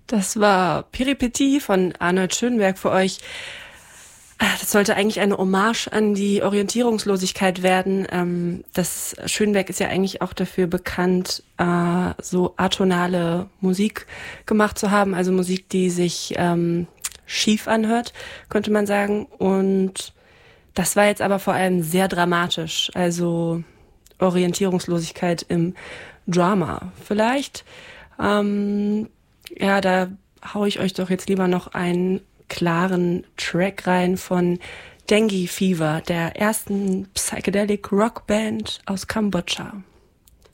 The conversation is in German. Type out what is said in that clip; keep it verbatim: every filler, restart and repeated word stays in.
Das war Peripetie von Arnold Schönberg für euch. Das sollte eigentlich eine Hommage an die Orientierungslosigkeit werden. Das Schönberg ist ja eigentlich auch dafür bekannt, so atonale Musik gemacht zu haben, also Musik, die sich ähm, schief anhört, könnte man sagen. Und das war jetzt aber vor allem sehr dramatisch, also Orientierungslosigkeit im Drama. Vielleicht, ähm, ja, da hau ich euch doch jetzt lieber noch einen klaren Track rein von Dengue Fever, der ersten Psychedelic Rock Band aus Kambodscha.